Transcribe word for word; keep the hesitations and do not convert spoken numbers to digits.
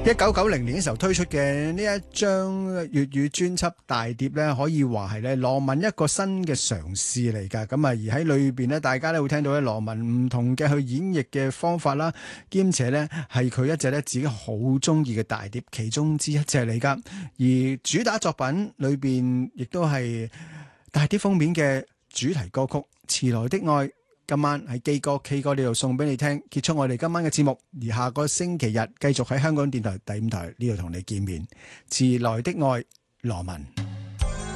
一九九零年嘅時候推出嘅呢一張粵語專輯大碟咧，可以話係咧羅文一個新嘅嘗試嚟㗎。咁啊，而喺裏邊咧，大家咧會聽到咧羅文唔同嘅去演繹嘅方法啦，兼且咧係佢一隻咧自己好中意嘅大碟其中之一隻嚟㗎。而主打作品裏邊亦都係大碟封面嘅主題歌曲《遲來的愛》。今晚喺基哥 K 歌呢度送俾你聽，結束我哋今晚嘅節目。而下個星期日繼續喺香港電台第五台呢度同你見面。遲來的愛，羅文。